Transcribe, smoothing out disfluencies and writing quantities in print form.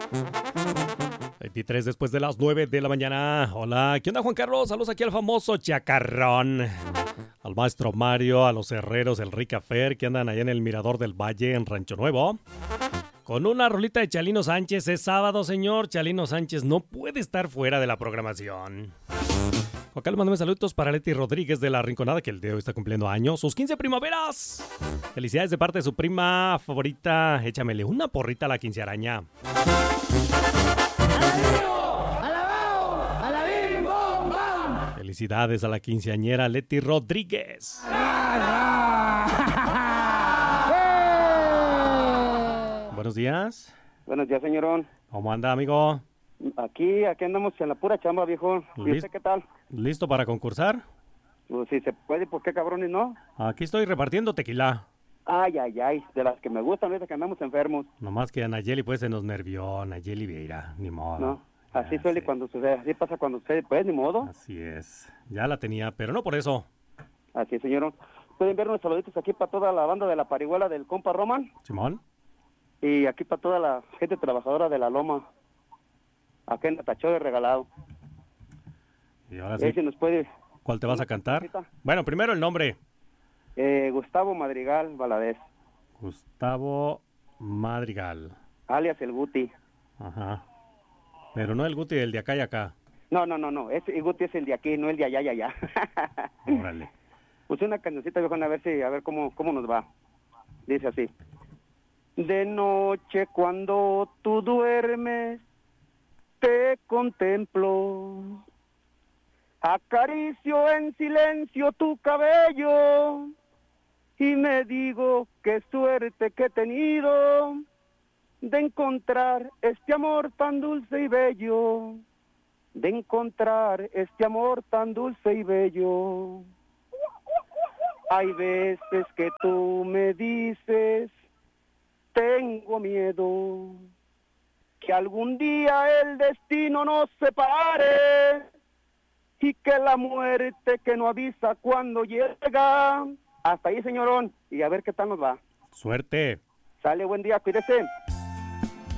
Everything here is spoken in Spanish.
23 después de las 9 de la mañana. Hola, ¿qué onda, Juan Carlos? Saludos aquí al famoso Chacarrón, al maestro Mario, a los herreros, el Rica Fer, que andan allá en el Mirador del Valle, en Rancho Nuevo. Con una rolita de Chalino Sánchez. Es sábado, señor. Chalino Sánchez no puede estar fuera de la programación. Acá le mandame saludos para Leti Rodríguez de La Rinconada, que el día de hoy está cumpliendo años. ¡Sus 15 primaveras! Felicidades de parte de su prima favorita. Échamele una porrita a la quincearaña. Felicidades a la quinceañera Leti Rodríguez. Buenos días. Buenos días, señorón. ¿Cómo anda, amigo? Aquí andamos en la pura chamba, viejo. ¿Y usted qué tal? ¿Listo para concursar? Pues si se puede, ¿por qué cabrones no? Aquí estoy repartiendo tequila. Ay, de las que me gustan, ahorita que andamos enfermos. Nomás que a Nayeli pues se nos nervió, Nayeli Vieira, ni modo. No, así suele cuando sucede, así pasa cuando sucede, pues ni modo. Así es, ya la tenía, pero no por eso. Así es, señorón. Pueden ver unos saluditos aquí para toda la banda de la parihuela del compa Roman. Simón. Y aquí para toda la gente trabajadora de la Loma. Acá en Atachó de Regalado. Y ahora sí, si nos puede... ¿cuál te vas a cantar? Bueno, primero el nombre. Gustavo Madrigal Valadez. Gustavo Madrigal. Alias el Guti. Ajá. Pero no el Guti del de acá y acá. No. El Guti es el de aquí, no el de allá. Órale. Puse una cancioncita, viejo, a ver cómo nos va. Dice así. De noche cuando tú duermes, te contemplo. Acaricio en silencio tu cabello y me digo qué suerte que he tenido de encontrar este amor tan dulce y bello, de encontrar este amor tan dulce y bello. Hay veces que tú me dices, tengo miedo, que algún día el destino nos separe y que la muerte que no avisa cuando llega. Hasta ahí, señorón, y a ver qué tal nos va. Suerte. Sale, buen día, cuídese.